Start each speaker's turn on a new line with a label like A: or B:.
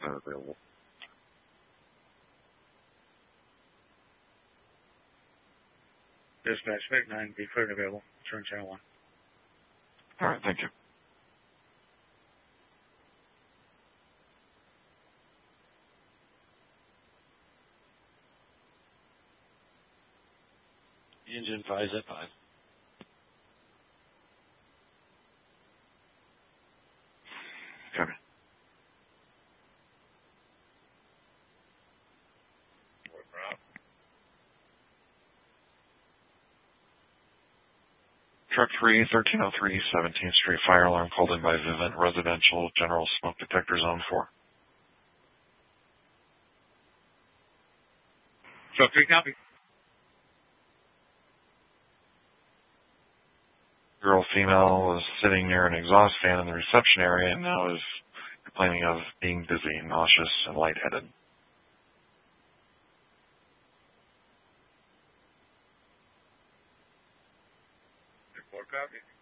A: not available.
B: Dispatch Vic 9, be cleared available. Turn channel 1.
A: All right, thank you.
C: Engine 5 at 5.
A: Copy. Truck 3, 1303 17th Street, fire alarm called in by Vivint Residential, General Smoke Detector Zone 4.
B: Truck 3, copy.
A: Girl, female, was sitting near an exhaust fan in the reception area and now is complaining of being dizzy, nauseous, and lightheaded.
B: 4, copy.